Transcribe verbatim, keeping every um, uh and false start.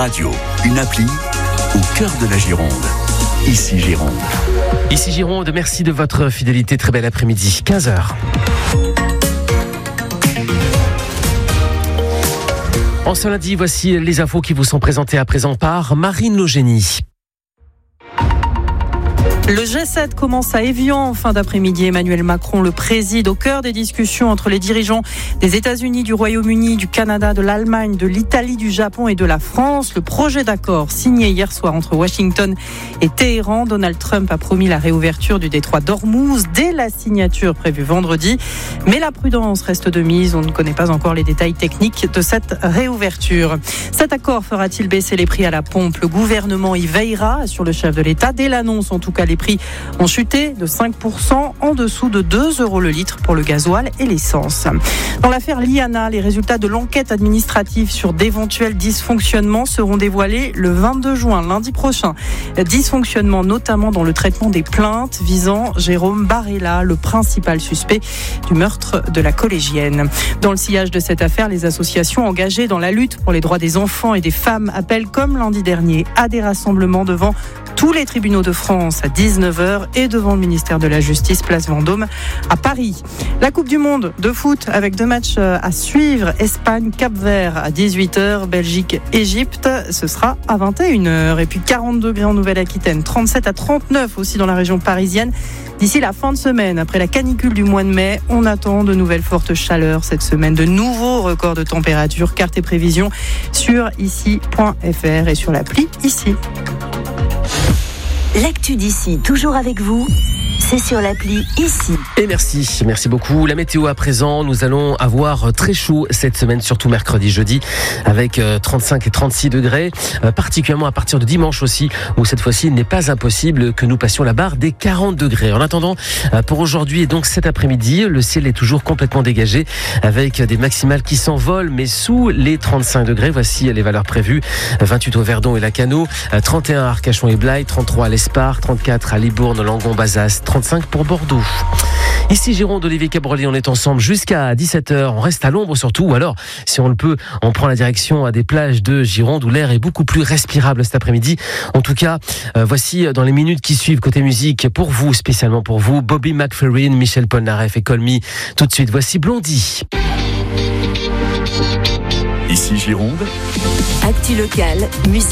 Radio, une appli au cœur de la Gironde. Ici Gironde. Ici Gironde, merci de votre fidélité. Très bel après-midi, quinze heures. En ce lundi, voici les infos qui vous sont présentées à présent par Marine Logénie. Le G sept commence à Évian en fin d'après-midi. Emmanuel Macron le préside au cœur des discussions entre les dirigeants des États-Unis, du Royaume-Uni, du Canada, de l'Allemagne, de l'Italie, du Japon et de la France. Le projet d'accord signé hier soir entre Washington et Téhéran. Donald Trump a promis la réouverture du détroit d'Ormuz dès la signature prévue vendredi. Mais la prudence reste de mise. On ne connaît pas encore les détails techniques de cette réouverture. Cet accord fera-t-il baisser les prix à la pompe ? Le gouvernement y veillera, sur le chef de l'État. Dès l'annonce, en tout cas, les prix ont chuté de cinq pour cent, en dessous de deux euros le litre pour le gasoil et l'essence. Dans l'affaire Liana, les résultats de l'enquête administrative sur d'éventuels dysfonctionnements seront dévoilés le vingt-deux juin, lundi prochain. Dysfonctionnements notamment dans le traitement des plaintes visant Jérôme Barella, le principal suspect du meurtre de la collégienne. Dans le sillage de cette affaire, les associations engagées dans la lutte pour les droits des enfants et des femmes appellent, comme lundi dernier, à des rassemblements devant tous les tribunaux de France à dix-neuf heures et devant le ministère de la Justice, place Vendôme à Paris. La Coupe du Monde de foot avec deux matchs à suivre. Espagne, Cap-Vert à dix-huit heures, Belgique, Égypte, ce sera à vingt et une heures. Et puis quarante degrés en Nouvelle-Aquitaine, trente-sept à trente-neuf aussi dans la région parisienne. D'ici la fin de semaine, après la canicule du mois de mai, on attend de nouvelles fortes chaleurs cette semaine, de nouveaux records de température. Carte et prévisions sur ici point f r et sur l'appli Ici. L'actu d'ici, toujours avec vous, c'est sur l'appli Ici. Et merci, merci beaucoup. La météo à présent, nous allons avoir très chaud cette semaine, surtout mercredi, jeudi, avec trente-cinq et trente-six degrés, particulièrement à partir de dimanche aussi, où cette fois-ci, il n'est pas impossible que nous passions la barre des quarante degrés. En attendant, pour aujourd'hui et donc cet après-midi, le ciel est toujours complètement dégagé, avec des maximales qui s'envolent, mais sous les trente-cinq degrés. Voici les valeurs prévues. vingt-huit au Verdon et Lacanau, trente et un à Arcachon et Blaye, trente-trois à l'Espar, trente-quatre à Libourne, Langon, Bazas, trente-cinq pour Bordeaux. Ici Gironde, Olivier Cabrolier, on est ensemble jusqu'à dix-sept heures. On reste à l'ombre surtout, ou alors, si on le peut, on prend la direction à des plages de Gironde où l'air est beaucoup plus respirable cet après-midi. En tout cas, euh, voici dans les minutes qui suivent côté musique, pour vous, spécialement pour vous, Bobby McFerrin, Michel Polnareff et Call Me. Tout de suite, voici Blondie. Ici Gironde. Actu locale, musique.